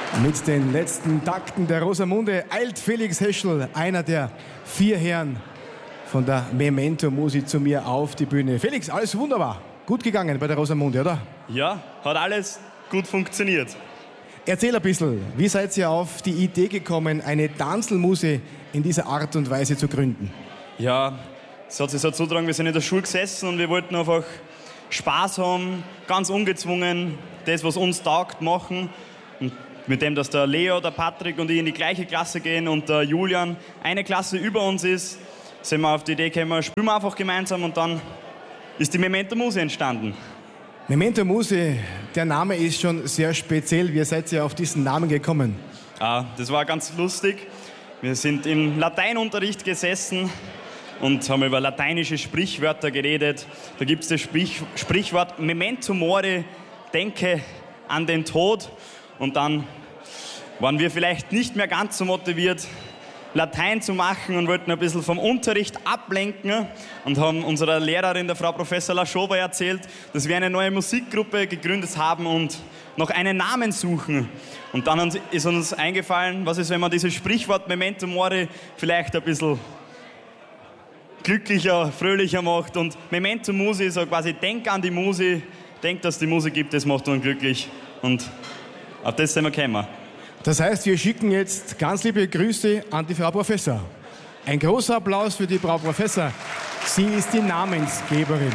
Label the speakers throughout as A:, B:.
A: Mit den letzten Takten der Rosamunde eilt Felix Heschel, einer der 4 Herren von der Memento Musi, zu mir auf die Bühne. Felix, alles wunderbar. Gut gegangen bei der Rosamunde, oder?
B: Ja, hat alles gut funktioniert.
A: Erzähl ein bisschen, wie seid ihr auf die Idee gekommen, eine Tanzlmuse in dieser Art und Weise zu gründen?
B: Ja, es hat sich so zugetragen, wir sind in der Schule gesessen und wir wollten einfach Spaß haben, ganz ungezwungen, das, was uns taugt, machen. Und mit dem, dass der Leo, der Patrick und ich in die gleiche Klasse gehen und der Julian eine Klasse über uns ist, sind wir auf die Idee gekommen, spielen wir einfach gemeinsam und dann ist die Memento Musi entstanden.
A: Memento Musi, der Name ist schon sehr speziell. Wie seid ihr auf diesen Namen gekommen?
B: Das war ganz lustig. Wir sind im Lateinunterricht gesessen und haben über lateinische Sprichwörter geredet. Da gibt es das Sprichwort Memento Mori, denke an den Tod. Und dann waren wir vielleicht nicht mehr ganz so motiviert, Latein zu machen und wollten ein bisschen vom Unterricht ablenken und haben unserer Lehrerin, der Frau Professor Laschowa, erzählt, dass wir eine neue Musikgruppe gegründet haben und noch einen Namen suchen. Und dann ist uns eingefallen, was ist, wenn man dieses Sprichwort Memento Mori vielleicht ein bisschen glücklicher, fröhlicher macht. Und Memento Musi, so quasi denk an die Musi, denk, dass die Musik gibt, das macht uns glücklich. Und auf das sind wir gekommen.
A: Das heißt, wir schicken jetzt ganz liebe Grüße an die Frau Professor. Ein großer Applaus für die Frau Professor. Sie ist die Namensgeberin.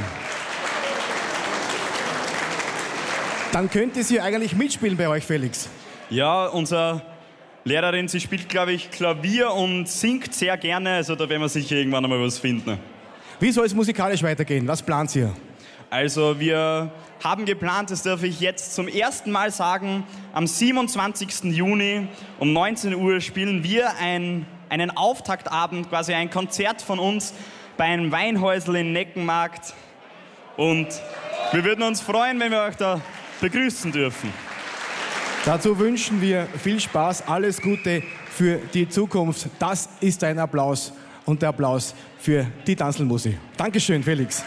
A: Dann könnte sie eigentlich mitspielen bei euch, Felix.
B: Ja, unsere Lehrerin, sie spielt, glaube ich, Klavier und singt sehr gerne. Also da werden wir sicher irgendwann einmal was finden.
A: Wie soll es musikalisch weitergehen? Was plant ihr?
B: Also wir haben geplant, das darf ich jetzt zum ersten Mal sagen, am 27. Juni um 19 Uhr spielen wir einen Auftaktabend, quasi ein Konzert von uns bei einem Weinhäusl in Neckenmarkt. Und wir würden uns freuen, wenn wir euch da begrüßen dürfen.
A: Dazu wünschen wir viel Spaß, alles Gute für die Zukunft. Das ist ein Applaus und der Applaus für die Tanzlmuse. Dankeschön, Felix.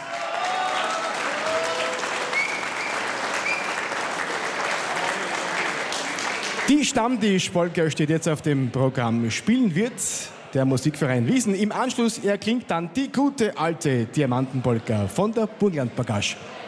A: Die Stammtisch-Polka steht jetzt auf dem Programm. Spielen wird der Musikverein Wiesen. Im Anschluss erklingt dann die gute alte Diamantenpolka von der Burgenland Bagage.